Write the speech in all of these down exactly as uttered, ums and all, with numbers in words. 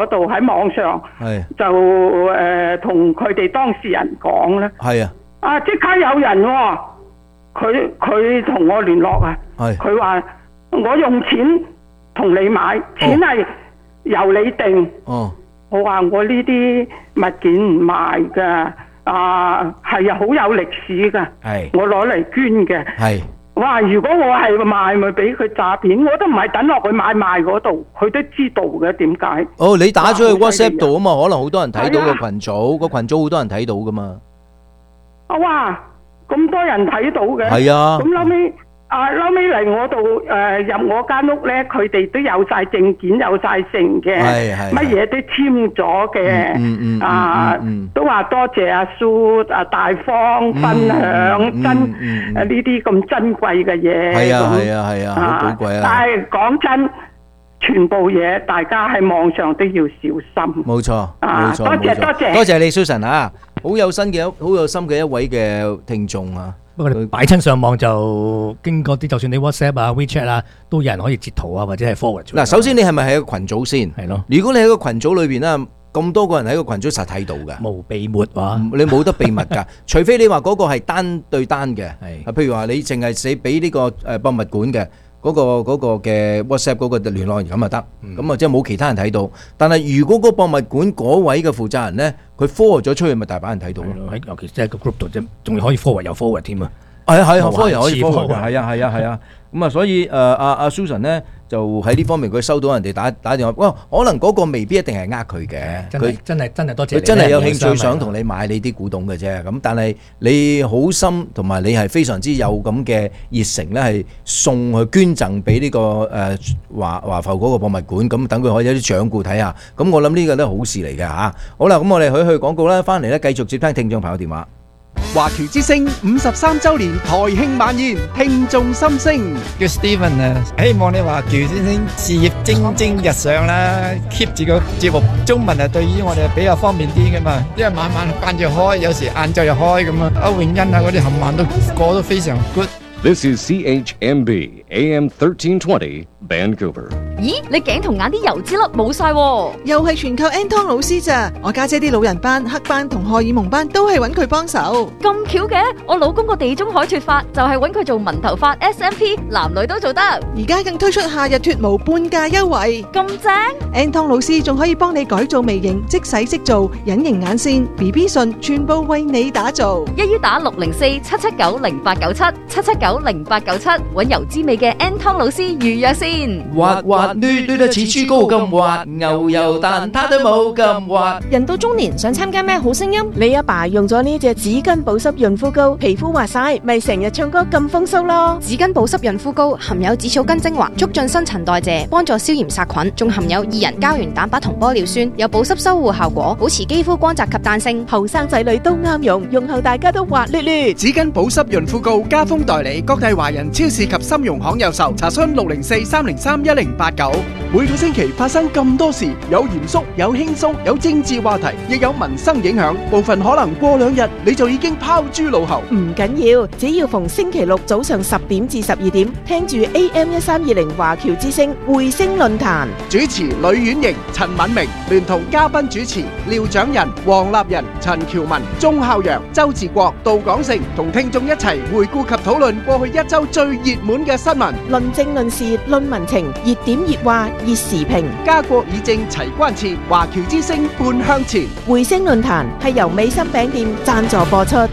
嗰度喺網上就誒同佢哋當事人講啦。 係啊， 啊即刻有人喎，佢佢同我聯絡啊，佢話我用錢同你買，錢係由你定。哦，我話我呢啲物件唔賣㗎，啊係啊好有歷史㗎，我攞嚟捐嘅。係。哇！如果我係賣，咪俾佢詐騙，我都唔係等落去買賣嗰度，佢都知道嘅點解？ 哦，你打咗去 WhatsApp 度啊嘛，可能好多人睇到個群組，個群組好多人睇到噶嘛。 啊哇！咁多人睇到嘅。係啊。 咁後尾啊，後尾嚟我度誒入我間屋咧，佢哋都有晒證件，有晒成嘅，乜嘢都簽咗嘅。嗯嗯啊，都話多謝阿蘇啊大方分享真誒呢啲咁珍貴嘅嘢。係啊係啊係啊，好寶貴啊！但係講真，全部嘢大家喺網上都要小心。冇錯，冇錯，多謝多謝， 多謝你 Susan 啊，好有心嘅好有心嘅一位嘅聽眾啊。 不過你擺親上網就經過啲，就算你 WhatsApp 啊、WeChat 啊，都有人可以截圖啊，或者係 forward 咗。 嗱，首先你係咪喺個群組先？係咯。如果你喺個群組裏邊咧，咁多個人喺個群組實睇到嘅，冇秘密話，你冇得秘密㗎。除非你話嗰個係單對單嘅，係。譬如話你淨係寫俾呢個誒博物館嘅嗰個嗰個嘅 WhatsApp 嗰個聯絡人咁就得，咁啊即係冇其他人睇到。但係如果個博物館嗰位嘅負責人咧，佢 forward 咗出去，咪大把人睇到咯。 喺尤其即係個 group 度啫，仲要可以 forward 又 forward 添啊！ 係啊係啊 ，forward 可以 forward 嘅，係啊係啊係啊。咁啊，所以誒阿阿 Susan 咧就喺呢方面佢收到人哋打打電話，哇！可能嗰個未必一定係呃佢嘅， 佢真係真係多謝你。 佢真係有興趣想同你買你啲古董嘅啫。咁但係你好心同埋你係非常之有咁嘅熱誠咧，係送去捐贈俾呢個誒華華埠嗰個博物館，咁等佢可以有啲掌故睇下。咁我諗呢個都係好事嚟嘅嚇。好啦，咁我哋去去廣告啦，翻嚟咧繼續接聽聽眾朋友電話。 華僑之聲五十三週年台慶晚宴，聽眾心聲。 叫 Steven 啊，希望你華僑之聲事業蒸蒸日上啦 ，keep 住個節目中文啊，對於我哋比較方便啲噶嘛，因為晚晚慣住開，有時晏晝又開咁啊。歐永欣啊嗰啲冚唪唥都過得非常 good。 This is C H M B A M thirteen twenty Vancouver。 咦，你頸同眼啲油脂粒冇晒喎， 又係全靠 Anton 老師咋？我家姐啲老人斑、黑斑同荷爾蒙斑都係揾佢幫手。 咁巧嘅，我老公個地中海脫髮就係揾佢做紋頭髮 S M P， 男女都做得。 而家更推出夏日脫毛半價優惠， 咁正 ！Anton 老師仲可以幫你改造微型，即洗即做，隱形眼線、B B 唇，全部為你打造。 一於打六零四七七九零八九七七七九零八九七，揾油脂味嘅 Anton 老師預約先。 滑滑捋捋得似豬膏咁滑，牛油蛋撻都冇咁滑。 人到中年想參加咩好聲音？你阿爸用咗呢隻紙巾保濕潤膚膏，皮膚滑晒，咪成日唱歌咁風騷咯。 紙巾保濕潤膚膏含有紫草根精華，促進新陳代謝，幫助消炎殺菌，仲含有二人膠原蛋白同玻尿酸，有保濕修護效果，保持肌膚光澤及彈性。 後生仔女都啱用，用後大家都滑捋捋。 紙巾保濕潤膚膏加封代理，各大華人超市及金融行有售。查詢六零四三零三一零八九。每個星期發生咁多事，有嚴肅，有輕鬆，有政治話題，亦有民生影響。部分可能過兩日你就已經拋諸腦後。 唔緊要，只要逢星期六早上十點至十二點，聽住 A M 一三二零華僑之聲匯聲論壇， 主持呂婉瑩、陳敏明，聯同嘉賓主持廖長仁、黃立仁、陳喬文、鐘孝陽、周志國、杜廣成，同聽眾一齊回顧及討論過去一周最熱門嘅新聞， 論政論事論民情，熱點熱話熱時評， 家國議政齊關切，華僑之聲半向前。 匯聲論壇係由美心餅店贊助播出，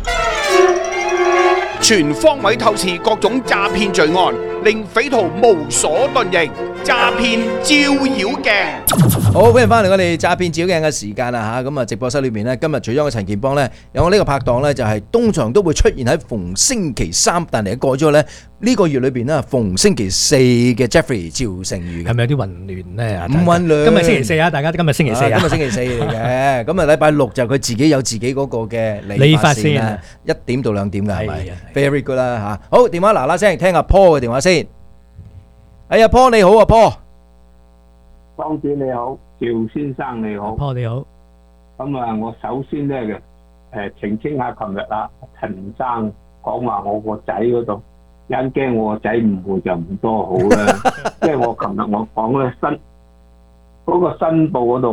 全方位透視各種詐騙罪案，令匪徒無所遁形。詐騙照妖鏡， 好，歡迎翻嚟我哋詐騙照妖鏡嘅時間啦嚇。咁啊，直播室裏邊呢，今日除咗我陳健邦呢，有我呢個拍檔呢，就係通常都會出現喺逢星期三，但係過咗呢呢個月裏邊呢，逢星期四嘅 Jeffrey 趙成宇， 係咪有啲混亂呢？ 唔混亂， 今日星期四啊，大家今日星期四啊， 今日星期四嚟嘅。咁啊，禮拜六就佢自己有自己嗰個嘅理髮線啊， 一點到兩點㗎係咪 ？Very good 啦嚇。好，電話嗱嗱聲，聽阿 Paul 嘅電話先。哎呀 ，Paul 你好啊 ，Paul。 莊主你好，趙先生你好 ，Paul你好。 咁啊，我首先咧嘅誒澄清下，琴日啊陳生講話我個仔嗰度，因驚我個仔誤會就唔多好啦。即係我琴日我講咧新嗰個申報嗰度